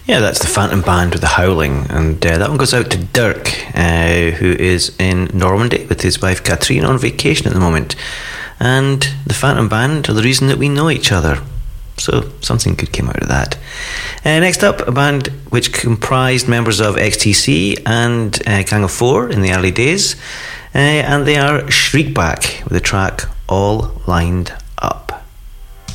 Yeah, that's the Phantom Band with The Howling, and that one goes out to Dirk, who is in Normandy with his wife Katrine on vacation at the moment. And the Phantom Band are the reason that we know each other. So something good came out of that. Next up, a band which comprised members of XTC and Gang of Four in the early days. And they are Shriekback with the track All Lined